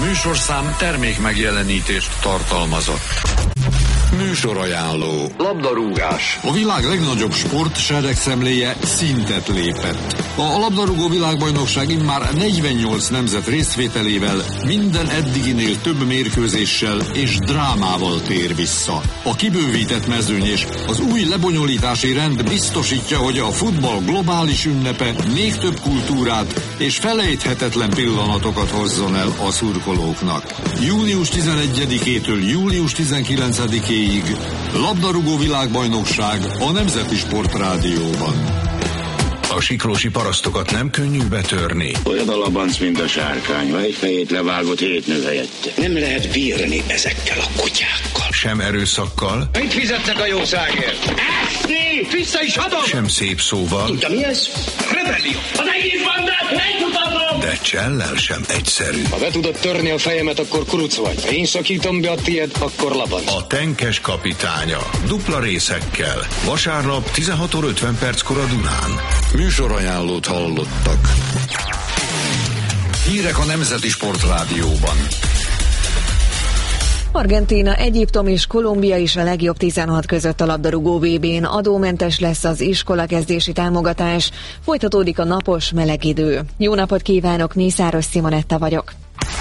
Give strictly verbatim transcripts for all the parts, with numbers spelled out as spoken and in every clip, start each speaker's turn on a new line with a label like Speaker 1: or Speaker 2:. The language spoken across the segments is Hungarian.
Speaker 1: műsorszám termék megjelenítést tartalmazott. Műsorajánló. Labdarúgás. A világ legnagyobb sport seregszemléje szintet lépett. A labdarúgó világbajnokság immár negyvennyolc nemzet részvételével minden eddiginél több mérkőzéssel és drámával tér vissza. A kibővített mezőny és az új lebonyolítási rend biztosítja, hogy a futball globális ünnepe még több kultúrát és felejthetetlen pillanatokat hozzon el a szurkolóknak. június tizenegyedikétől július tizenkilencedikéig labdarúgó világbajnokság a Nemzeti Sportrádióban.
Speaker 2: A siklósi parasztokat nem könnyű betörni.
Speaker 3: Olyan a labanc, mint a sárkány, ha egy fejét levágott hét nő helyette. Nem lehet bírni ezekkel a kutyákkal.
Speaker 2: Sem erőszakkal.
Speaker 4: Mit fizetnek a jószágért? Ászni! Vissza is adom!
Speaker 2: Sem szép szóval.
Speaker 3: Tudja mi ez?
Speaker 4: Rebellió!
Speaker 3: Az egész bandát megmutatom!
Speaker 2: De csellel sem egyszerű.
Speaker 5: Ha be tudod törni a fejemet, akkor kuruc vagy. Ha én szakítom be a tiéd, akkor labanc.
Speaker 2: A tenkes kapitánya. Dupla részekkel. Vasárnap tizenhat óra ötven perckor a Dunán.
Speaker 1: Műsorajánlót hallottak. Hírek a Nemzeti Sportrádióban.
Speaker 6: Argentína, Egyiptom és Kolumbia is a legjobb tizenhat között a labdarúgó vé bén. Adómentes lesz az iskolakezdési támogatás. Folytatódik a napos, meleg idő. Jó napot kívánok, Mészáros Simonetta vagyok.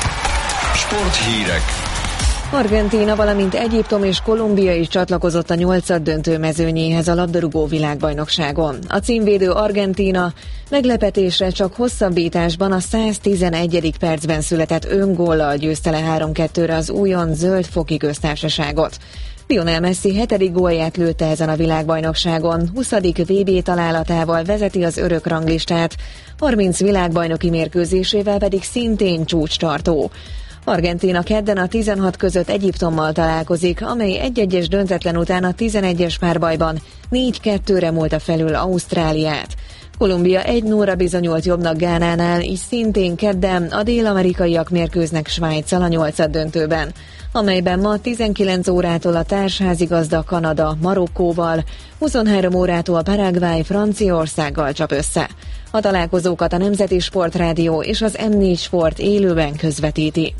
Speaker 1: Sporthírek.
Speaker 6: Argentína, valamint Egyiptom és Kolumbia is csatlakozott a nyolcaddöntő mezőnyéhez a labdarúgó világbajnokságon. A címvédő Argentína meglepetésre csak hosszabbításban a száztizenegyedik percben született öngóllal győzte le három kettőre az újon zöld-foki köztársaságot. Lionel Messi hetedik gólját lőtte ezen a világbajnokságon, huszadik vé bé találatával vezeti az örök ranglistát, harminc világbajnoki mérkőzésével pedig szintén csúcstartó. Argentína kedden a tizenhat között Egyiptommal találkozik, amely egy-egyes döntetlen után a tizenegyes párbajban négy kettőre múlta felül Ausztráliát. Kolumbia egy nullra bizonyult jobbnak Gánánál, így szintén kedden a dél-amerikaiak mérkőznek Svájccal a nyolcaddöntőben, amelyben ma tizenkilenc órától a társházigazda Kanada Marokkóval, huszonhárom órától Paraguay Franciaországgal csap össze. A találkozókat a Nemzeti Sportrádió és az em négy Sport élőben közvetíti.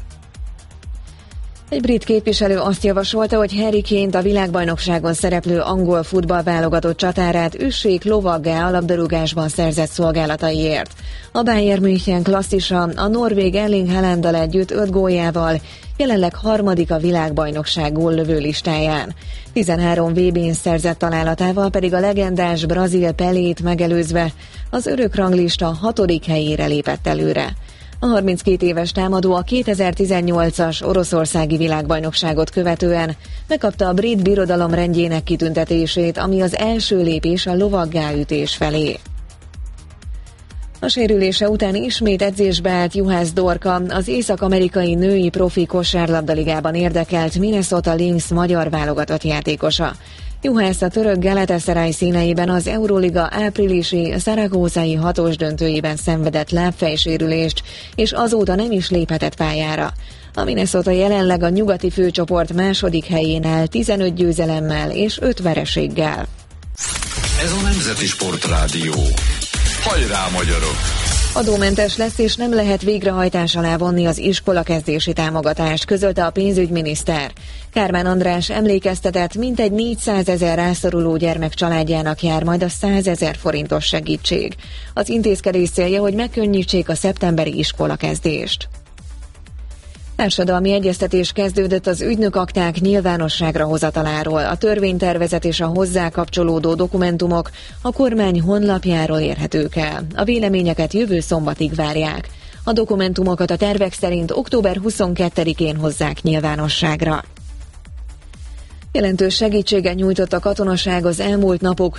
Speaker 6: Egy brit képviselő azt javasolta, hogy Harry Kane-t, a világbajnokságon szereplő angol futballválogatott csatárát üssék lovaggá a labdarúgásban szerzett szolgálataiért. A Bayern München klasszisa a norvég Erling Haalanddal együtt öt góljával jelenleg harmadik a világbajnokság góllövő listáján. tizenhárom vé bén szerzett találatával pedig a legendás brazil Pelét megelőzve az örök ranglista hatodik helyére lépett előre. A harminckét éves támadó a kétezer-tizennyolcas oroszországi világbajnokságot követően megkapta a brit birodalom rendjének kitüntetését, ami az első lépés a lovaggáütés felé. A sérülése után ismét edzésbe állt Juhász Dorka, az észak-amerikai női profi kosárlabdaligában érdekelt Minnesota Lynx magyar válogatott játékosa. Juhász a török Galatasaray színeiben az Euróliga áprilisi Szaragózai hatos döntőjében szenvedett lábfejsérülést, és azóta nem is léphetett pályára. A Minnesota jelenleg a nyugati főcsoport második helyén áll tizenöt győzelemmel és öt vereséggel.
Speaker 1: Ez a Nemzeti Sportrádió. Hajrá, magyarok!
Speaker 6: Adómentes lesz, és nem lehet végrehajtás alá vonni az iskolakezdési támogatást, közölte a pénzügyminiszter. Kármán András emlékeztetett, mintegy négyszázezer rászoruló gyermek családjának jár majd a százezer forintos segítség. Az intézkedés célja, hogy megkönnyítsék a szeptemberi iskolakezdést. Társadalmi egyeztetés kezdődött az ügynökakták nyilvánosságra hozataláról. A törvénytervezet és a hozzá kapcsolódó dokumentumok a kormány honlapjáról érhetők el. A véleményeket jövő szombatig várják. A dokumentumokat a tervek szerint október huszonkettedikén hozzák nyilvánosságra. Jelentős segítséget nyújtott a katonaság az elmúlt napok